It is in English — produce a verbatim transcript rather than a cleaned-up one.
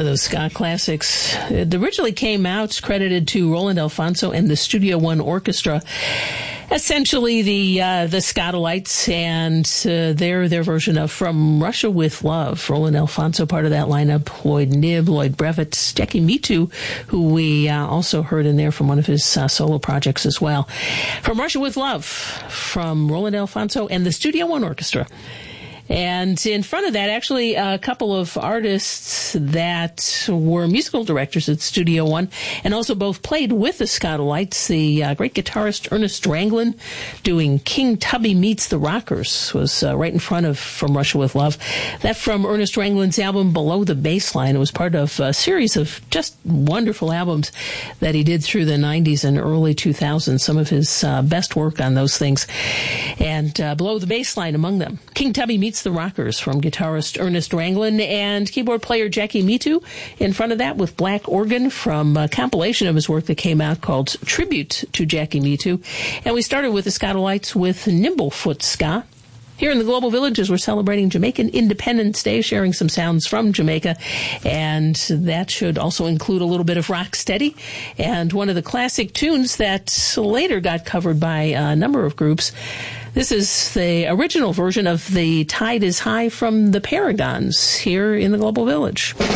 of those ska classics. It originally came out credited to Roland Alfonso and the Studio One Orchestra. Essentially, the uh, the Skatalites and uh, their their version of From Russia with Love. Roland Alfonso, part of that lineup. Lloyd Knibb, Lloyd Brevitt, Jackie Mittoo, who we uh, also heard in there from one of his uh, solo projects as well. From Russia with Love, from Roland Alfonso and the Studio One Orchestra. And in front of that, actually, a couple of artists that were musical directors at Studio One and also both played with the Skatalites. The uh, great guitarist Ernest Ranglin doing King Tubby Meets the Rockers was uh, right in front of From Russia with Love. That from Ernest Ranglin's album Below the Baseline. It was part of a series of just wonderful albums that he did through the nineties and early two thousands. Some of his uh, best work on those things. And uh, Below the Baseline among them. King Tubby Meets the Rockers from guitarist Ernest Ranglin and keyboard player Jackie Mittoo. In front of that with Black Organ from a compilation of his work that came out called Tribute to Jackie Mittoo. And we started with the Skatalites with Nimblefoot Ska. Here in the Global Village, as we're celebrating Jamaican Independence Day, sharing some sounds from Jamaica. And that should also include a little bit of Rocksteady and one of the classic tunes that later got covered by a number of groups. This is the original version of The Tide is High from the Paragons here in the Global Village.